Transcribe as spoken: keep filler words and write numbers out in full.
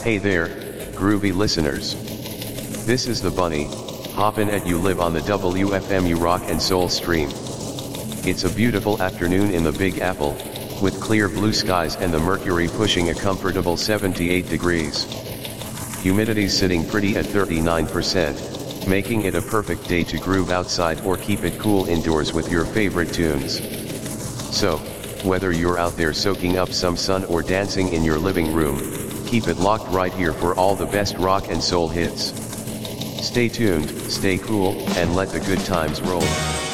Hey there, groovy listeners. This is the Bunny, hoppin' at you live on the W F M U Rock and Soul stream. It's a beautiful afternoon in the Big Apple, with clear blue skies and the mercury pushing a comfortable seventy-eight degrees. Humidity's sitting pretty at thirty-nine percent, making it a perfect day to groove outside or keep it cool indoors with your favorite tunes. So, whether you're out there soaking up some sun or dancing in your living room, keep it locked right here for all the best rock and soul hits. Stay tuned, stay cool, and let the good times roll.